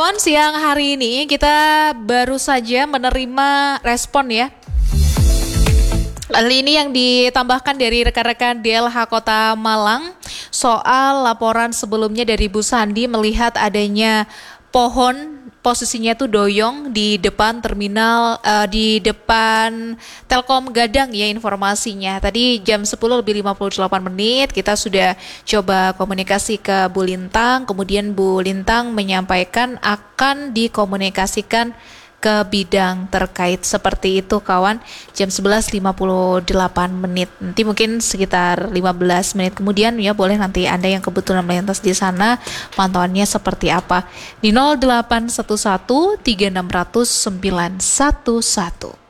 kawan, siang hari ini kita baru saja menerima respon ya. Hal ini yang ditambahkan dari rekan-rekan DLH Kota Malang soal laporan sebelumnya dari Bu Sandi melihat adanya pohon posisinya itu doyong di depan terminal, di depan Telkom Gadang ya informasinya. Tadi jam 10:58 kita sudah coba komunikasi ke Bu Lintang, kemudian Bu Lintang menyampaikan akan dikomunikasikan ke bidang terkait. Seperti itu kawan, jam 11:58. Nanti mungkin sekitar 15 menit kemudian ya, boleh nanti Anda yang kebetulan melintas di sana pantauannya seperti apa di 0811 3600 911.